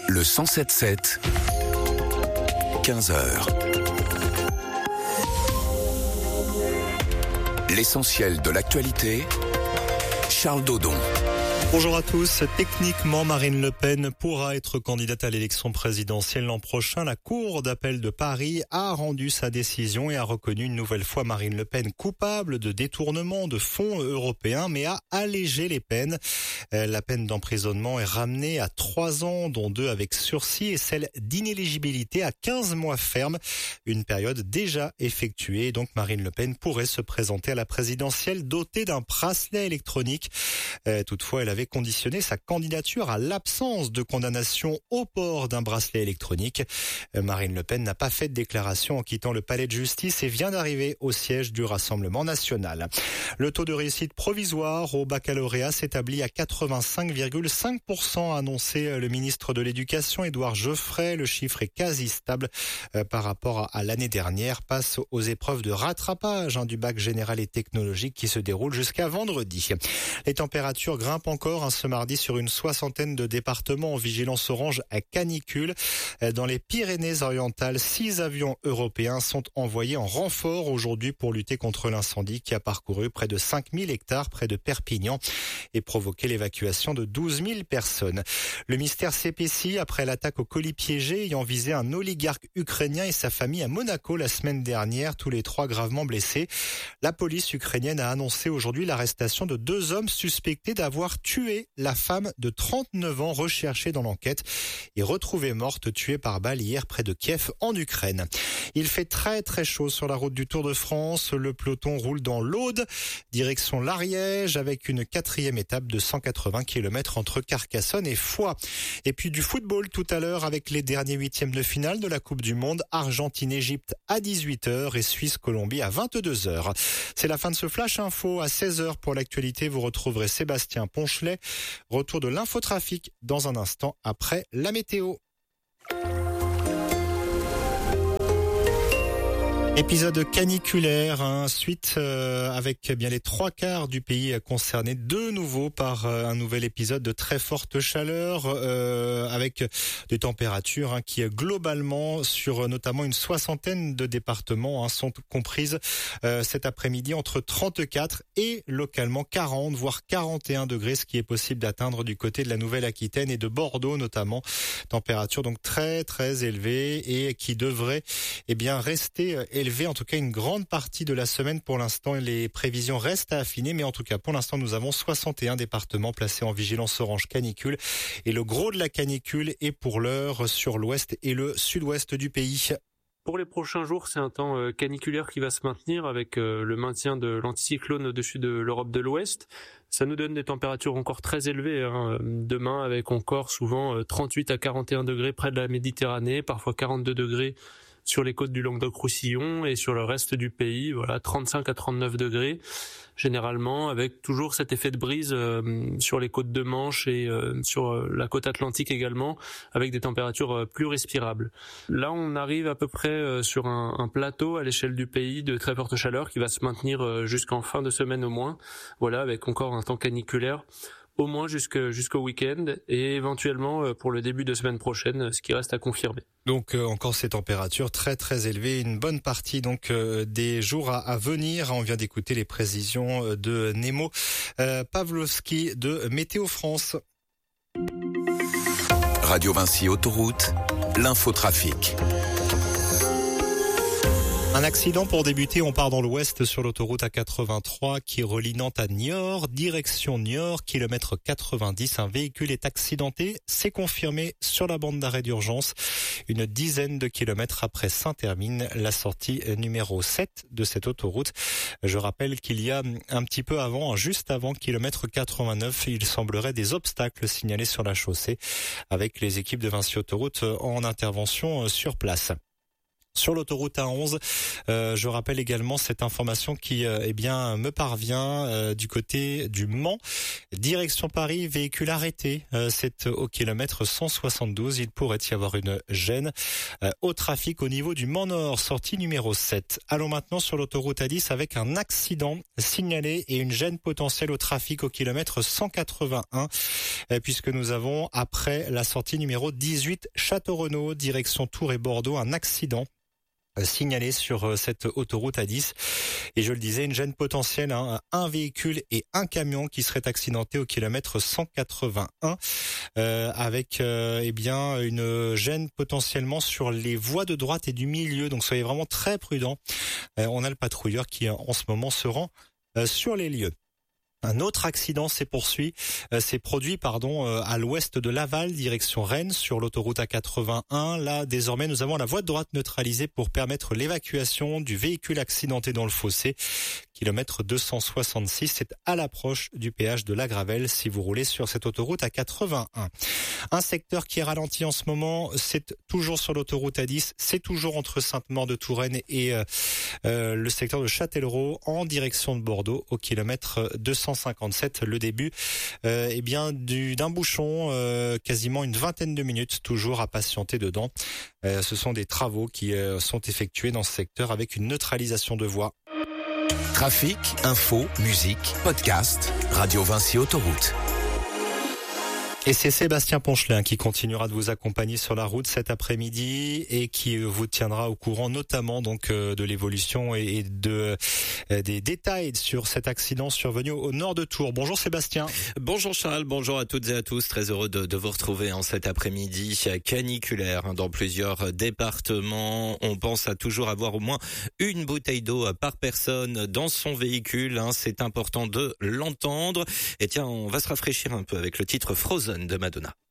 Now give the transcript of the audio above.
Le 107.7, 15h. L'essentiel de l'actualité, Charles Dodon. Bonjour à tous. Techniquement, Marine Le Pen pourra être candidate à l'élection présidentielle l'an prochain. La Cour d'appel de Paris a rendu sa décision et a reconnu une nouvelle fois Marine Le Pen coupable de détournement de fonds européens, mais a allégé les peines. La peine d'emprisonnement est ramenée à 3 ans, dont 2 avec sursis, et celle d'inéligibilité à 15 mois ferme. Une période déjà effectuée. Donc Marine Le Pen pourrait se présenter à la présidentielle dotée d'un bracelet électronique. Toutefois, elle avait conditionné sa candidature à l'absence de condamnation au port d'un bracelet électronique. Marine Le Pen n'a pas fait de déclaration en quittant le palais de justice et vient d'arriver au siège du Rassemblement national. Le taux de réussite provisoire au baccalauréat s'établit à 85,5%, a annoncé le ministre de l'Éducation, Édouard Geoffrey. Le chiffre est quasi stable par rapport à l'année dernière, passe aux épreuves de rattrapage du bac général et technologique qui se déroulent jusqu'à vendredi. Les températures grimpent encore ce mardi sur une 60aine de départements en vigilance orange à canicule. Dans les Pyrénées-Orientales, 6 avions européens sont envoyés en renfort aujourd'hui pour lutter contre l'incendie qui a parcouru près de 5000 hectares près de Perpignan et provoqué l'évacuation de 12 000 personnes. Le mystère s'épaissit après l'attaque au colis piégé ayant visé un oligarque ukrainien et sa famille à Monaco la semaine dernière, tous les 3 gravement blessés. La police ukrainienne a annoncé aujourd'hui l'arrestation de 2 hommes suspectés d'avoir tué la femme de 39 ans recherchée dans l'enquête et retrouvée morte, tuée par balle hier près de Kiev en Ukraine. Il fait très très chaud sur la route du Tour de France. Le peloton roule dans l'Aude, direction l'Ariège, avec une 4e étape de 180 km entre Carcassonne et Foix. Et puis du football tout à l'heure avec les derniers 8e de finale de la Coupe du Monde. Argentine-Égypte à 18h et Suisse-Colombie à 22h. C'est la fin de ce Flash Info. À 16h pour l'actualité, vous retrouverez Sébastien Ponchelet. Retour de l'infotrafic dans un instant après la météo. Épisode caniculaire, suite avec bien les 3/4 du pays concernés de nouveau par un nouvel épisode de très forte chaleur avec des températures qui globalement sur notamment une 60aine de départements sont comprises cet après-midi entre 34 et localement 40 voire 41 degrés, ce qui est possible d'atteindre du côté de la Nouvelle-Aquitaine et de Bordeaux notamment. Température donc très très élevée et qui devrait rester élevée en tout cas une grande partie de la semaine. Pour l'instant, les prévisions restent à affiner, mais en tout cas, pour l'instant, nous avons 61 départements placés en vigilance orange canicule. Et le gros de la canicule est pour l'heure sur l'ouest et le sud-ouest du pays. Pour les prochains jours, c'est un temps caniculaire qui va se maintenir avec le maintien de l'anticyclone au-dessus de l'Europe de l'Ouest. Ça nous donne des températures encore très élevées. Demain, avec encore souvent 38 à 41 degrés près de la Méditerranée, parfois 42 degrés sur les côtes du Languedoc-Roussillon et sur le reste du pays, 35 à 39 degrés, généralement avec toujours cet effet de brise sur les côtes de Manche et sur la côte atlantique également, avec des températures plus respirables. Là, on arrive à peu près sur un plateau à l'échelle du pays de très forte chaleur qui va se maintenir jusqu'en fin de semaine au moins, avec encore un temps caniculaire au moins jusqu'au week-end et éventuellement pour le début de semaine prochaine, ce qui reste à confirmer. Donc encore ces températures très très élevées, une bonne partie donc des jours à venir. On vient d'écouter les précisions de Nemo Pavlovski de Météo France. Radio Vinci Autoroute, l'infotrafic. Un accident pour débuter, on part dans l'ouest sur l'autoroute A83 qui relie Nantes à Niort, direction Niort, kilomètre 90. Un véhicule est accidenté, c'est confirmé sur la bande d'arrêt d'urgence. Une dizaine de kilomètres après Saint-Hermine, la sortie numéro 7 de cette autoroute. Je rappelle qu'il y a un petit peu avant, juste avant kilomètre 89, il semblerait des obstacles signalés sur la chaussée avec les équipes de Vinci Autoroute en intervention sur place. sur l'autoroute A11. Je rappelle également cette information qui me parvient du côté du Mans. Direction Paris, véhicule arrêté. C'est au kilomètre 172. Il pourrait y avoir une gêne au trafic au niveau du Mans Nord, sortie numéro 7. Allons maintenant sur l'autoroute A10 avec un accident signalé et une gêne potentielle au trafic au kilomètre 181, puisque nous avons, après la sortie numéro 18 Château-Renaud, direction Tours et Bordeaux, un accident signalé sur cette autoroute A10. Et je le disais, une gêne potentielle, un véhicule et un camion qui seraient accidentés au kilomètre 181, avec une gêne potentiellement sur les voies de droite et du milieu. Donc soyez vraiment très prudents. On a le patrouilleur qui en ce moment se rend sur les lieux. Un autre accident s'est produit à l'ouest de Laval, direction Rennes, sur l'autoroute A81. Là, désormais, nous avons la voie de droite neutralisée pour permettre l'évacuation du véhicule accidenté dans le fossé. Kilomètre 266, c'est à l'approche du péage de la Gravelle si vous roulez sur cette autoroute A81. Un secteur qui est ralenti en ce moment, c'est toujours sur l'autoroute A10, c'est toujours entre Sainte-Maure-de-Touraine et le secteur de Châtellerault en direction de Bordeaux au kilomètre 257. Le début d'un bouchon, quasiment une vingtaine de minutes, toujours à patienter dedans. Ce sont des travaux qui sont effectués dans ce secteur avec une neutralisation de voie. Trafic, info, musique, podcast, Radio Vinci Autoroute. Et c'est Sébastien Ponchelin qui continuera de vous accompagner sur la route cet après-midi et qui vous tiendra au courant notamment donc de l'évolution et des détails sur cet accident survenu au nord de Tours. Bonjour Sébastien. Bonjour Charles, bonjour à toutes et à tous. Très heureux de vous retrouver en cet après-midi caniculaire dans plusieurs départements. On pense à toujours avoir au moins une bouteille d'eau par personne dans son véhicule. C'est important de l'entendre. Et tiens, on va se rafraîchir un peu avec le titre Frozen de Madonna.